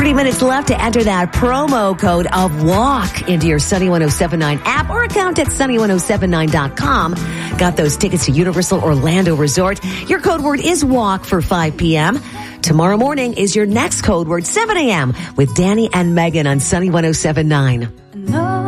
30 minutes left to enter that promo code of WALK into your Sunny 107.9 app or account at sunny1079.com. Got those tickets to Universal Orlando Resort. Your code word is WALK for 5 p.m. Tomorrow morning is your next code word, 7 a.m. with Danny and Megan on Sunny 107.9.